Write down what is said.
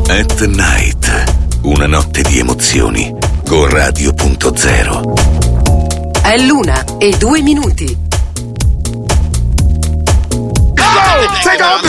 At Night, una notte di emozioni con Radio.0. È l'1:02. Take off!